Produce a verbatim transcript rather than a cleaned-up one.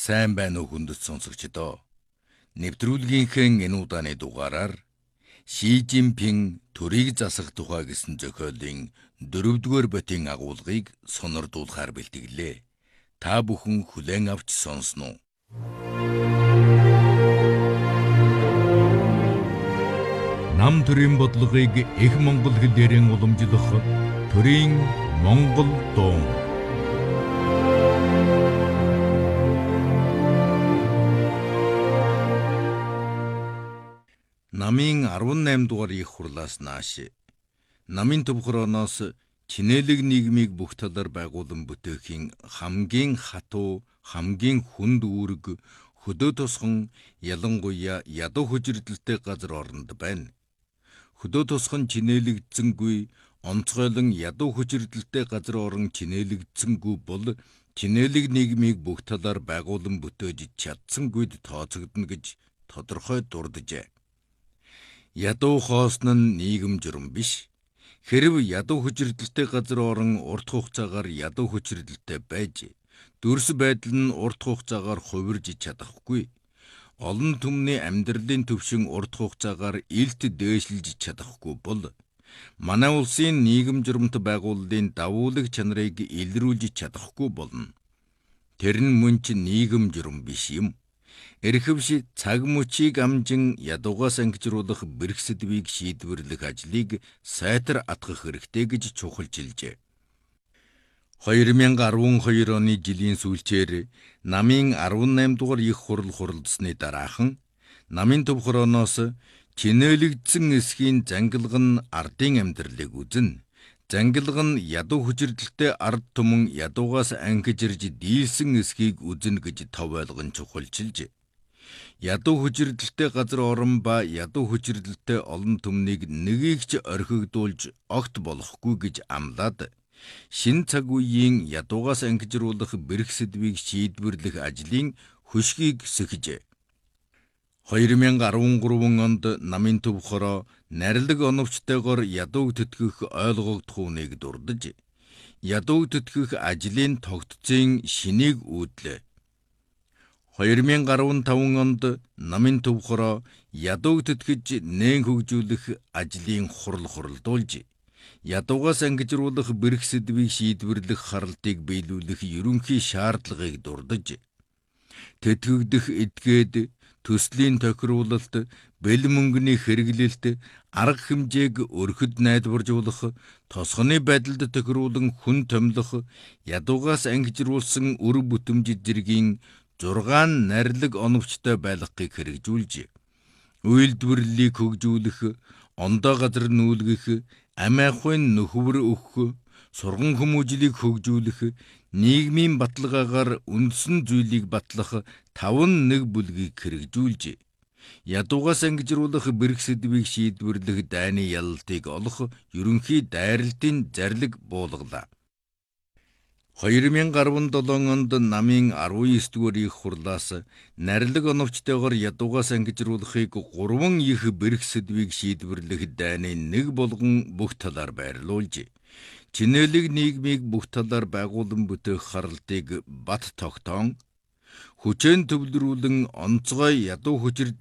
Сайн байна уу хүндэт сонсогчдоо. Нэвтрүүлгийнхээ энэ удааны дугаараар Ши Жинпин төрийг засах тухай гэсэн зохиолын дөрөвдүгээр ботын агуулгыг сонирдуулахаар бэлтгэлээ. Та бүхэн хүлээн авч сонсноо. Нам төрийн бодлогыг их монгол хэлээрэн уламжлах төрийн монгол дуу. Намын арван найм дугаар их хурлаас нааш намын төв хорооноос чинэлэг нийгмийг бүх талаар байгуулан бүтээхийн хамгийн хатуу, хамгийн хүнд үүрэг хөдөө тосгон ялангуяа ядуу хүчирдэлтэй газар оронд байна. Хөдөө тосгон чинэлэгдсэнгүй, онцгойлон ядуу хүчирдэлтэй газар орон чинэлэгдсэнгүй бол чинэлэг нийгмийг бүх талаар байгуулан бүтээж чадсангүйд тооцогдно гэж тодорхой дурджээ. Ядуу хоосон нь нийгэм журам биш. Хэрв ядуу хүчирдэлтэй газар орон урт хугацаагаар ядуу хүчирдэлтэй байж, дүрс байдал нь урт хугацаагаар хувирж чадахгүй. Олон түмний амьдралын төвшин урт хугацаагаар илт дээшилж чадахгүй бол манай улсын нийгэм журамт байгууллагын давуулаг чанарыг илрүүлж чадахгүй болно. Тэр нь мөн ч нийгэм журам биш юм. Эрхэвш цаг мөчийг амжин ядуугаас ангижруулах бэрх сэдвийг шийдвэрлэх ажлыг сайтар атгах хэрэгтэй гэж чухалчилжээ. две тысячи двадцать two оны жилийн сүүлчээр намын арван найм дугаар их хурал хуралдсны дараахан намын төв хорооноос чинэлэгдсэн эсхийн зангилга нь ардын амьдралыг үзэн, зангилга нь ядуу хүчирдэлтэй ард түмэн ядуугаас ангижирж дийлсэн эсхийг үзэн гэж тов ойлгон чухалчилжээ. Ядуу хүчирдэлтэй газар орон ба ядуу хүчирдэлтэй олон түмнийг нэгийг ч орхигдуулж огт болохгүй гэж амлаад шин цаг үеийн ядуугаас ангижруулах бэрх сэдвийг шийдвэрлэх ажлын хөшгийг сэхжээ. две тысячи десять онд намын төв хороо нарилэг оновчтойгоор ядууг төтгөх ойлгогдох үнийг дурдж, ядууг төтгөх ажлын тогтцын шинийг үүдлээ. две тысячи фифty онд намын төв хороо ядууг төтгэж нээн хөгжүүлэх ажлын хурал хуралдуулж, ядуугаас ангижруулах бэрх сэдвийг шийдвэрлэх харалтыг биелүүлэх ерөнхий шаардлагыг дурдж, тэтгэгдэх эдгээд, төслийн тохируулалт, бэл мөнгөний хэрэглэлт, арга хэмжээг өрхөд найдваржуулах, тосгоны байдалд тохируулан хүн томилох, ядуугаас ангижруулсан үр бүтэмж зэргийн зургаан нарилэг оновчтой байлгахыг хэрэгжүүлж, үйлдвэрлэлийг хөгжүүлэх, ондоо газар нүүлгэх, амь ахуйн нөхөр өгөх, сурган хүмүүжлийг хөгжүүлэх, нийгмийн баталгаагаар үндсэн зүйлийг батлах таван нэг бүлгийг хэрэгжүүлж, ядуугаас ангижруулах бэрх сэдвийг шийдвэрлэх дайны ялалтыг олох ерөнхий дайралтын зарлиг буулгалаа. две тысячи seven онд намын nineteen дугаар их хурлаас нарилэг оновчтойгоор ядуугаас ангижруулахыг гурван их бэрх сэдвийг шийдвэрлэх дайны нэг болгон бүх талаар байрлуулж, чинэлэг нийгмийг бүх талаар байгуулан бүтээх харалтыг бат тогтоон, хүчээн төвлөрүүлэн онцгой ядуу хүчирдэл